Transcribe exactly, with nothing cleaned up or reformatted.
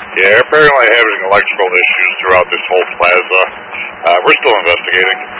Yeah, apparently having electrical issues throughout this whole plaza. Uh, we're still investigating.